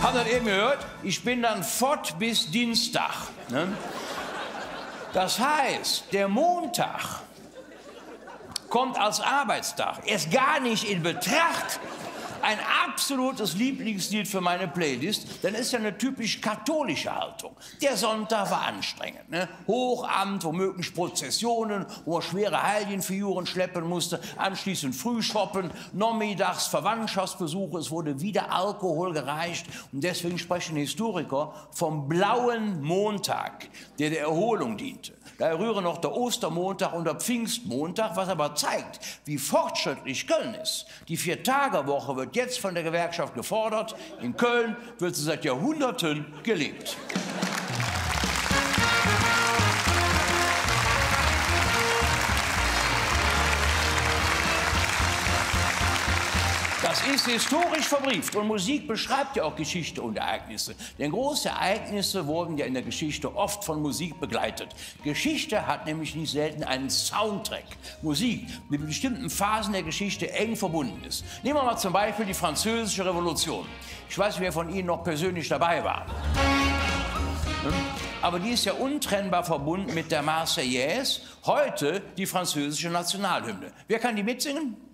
Habt ihr das eben gehört? Ich bin dann fort bis Dienstag. Ne? Das heißt, der Montag kommt als Arbeitstag erst gar nicht in Betracht. Ein absolutes Lieblingslied für meine Playlist, dann ist ja eine typisch katholische Haltung. Der Sonntag war anstrengend. Ne? Hochamt, womöglich Prozessionen, wo man schwere Heiligenfiguren schleppen musste, anschließend Frühschoppen, nachmittags Verwandtschaftsbesuche, es wurde wieder Alkohol gereicht. Und deswegen sprechen Historiker vom blauen Montag, der der Erholung diente. Da rühren noch der Ostermontag und der Pfingstmontag, was aber zeigt, wie fortschrittlich Köln ist. Die 4-Tage-Woche wird jetzt von der Gewerkschaft gefordert. In Köln wird sie seit Jahrhunderten gelebt. Das ist historisch verbrieft und Musik beschreibt ja auch Geschichte und Ereignisse. Denn große Ereignisse wurden ja in der Geschichte oft von Musik begleitet. Geschichte hat nämlich nicht selten einen Soundtrack. Musik, die mit bestimmten Phasen der Geschichte eng verbunden ist. Nehmen wir mal zum Beispiel die Französische Revolution. Ich weiß nicht, wer von Ihnen noch persönlich dabei war. Aber die ist ja untrennbar verbunden mit der Marseillaise, heute die französische Nationalhymne. Wer kann die mitsingen?